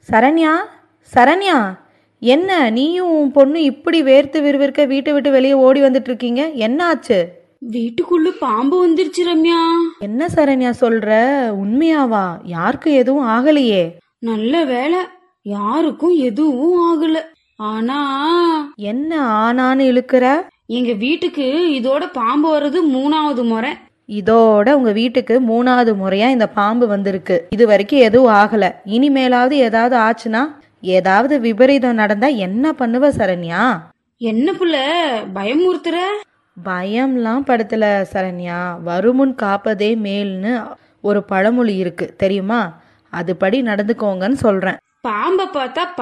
சரண்யா, சரண்யா, என்ன நீயும் உன் பொண்ணு இப்படி வேர்த்து விறுவிறுக்க வீட்டை விட்டு வெளியே ஓடி வந்துட்டு இருக்கீங்க? என்ன ஆச்சு? வீட்டுக்குள்ள பாம்பு வந்துருச்சு ரம்யா. என்ன சரண்யா சொல்ற? உண்மையாவா? யாருக்கு எதுவும் ஆகலையே? நல்ல வேலை, யாருக்கும் எதுவும் ஆகல. ஆனா என்ன ஆனான்னு இழுக்கிற? எங்க வீட்டுக்கு இதோட பாம்பு வர்றது 3வது முறை. இதோட உங்க வீட்டுக்கு 3வது முறையா இந்த பாம்பு வந்திருக்கு. இது வரைக்கும் எதுவும் ஆகல. இனிமேலாவது ஏதாவது ஆச்சுன்னா, ஏதாவது விபரீதம் நடந்தா என்ன பண்ணுவ சரண்யா? என்ன புள்ள பயமுறுத்துற? பயம்லாம் படுத்தல சரண்யா. வருமுன் காப்பதே மேல்னு ஒரு பழமொழி இருக்கு தெரியுமா? அதுபடி நடந்துக்கோங்கன்னு சொல்றேன். பாம்பை பார்த்தா